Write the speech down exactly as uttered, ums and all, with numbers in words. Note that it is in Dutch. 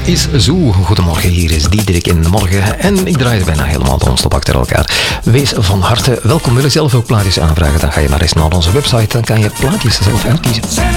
is zo. Goedemorgen, hier is Diederik in de morgen. En ik draai er bijna helemaal non-stop achter elkaar. Wees van harte welkom. Wil je zelf ook plaatjes aanvragen? Dan ga je maar eens naar onze website. Dan kan je plaatjes zelf uitkiezen.